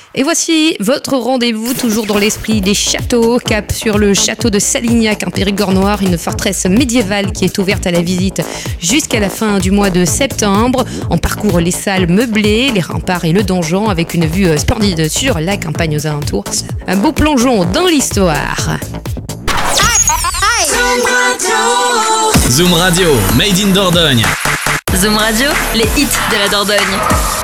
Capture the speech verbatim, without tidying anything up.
Et voici votre rendez-vous, toujours dans l'esprit des châteaux. Cap sur le château de Salignac, en Périgord noir, une forteresse médiévale qui est ouverte à la visite jusqu'à la fin du mois de septembre. On parcourt les salles meublées, les remparts et le donjon avec une vue splendide sur la campagne aux alentours. Un beau plongeon dans l'histoire. Zoom Radio, Made in Dordogne. Zoom Radio, les hits de la Dordogne.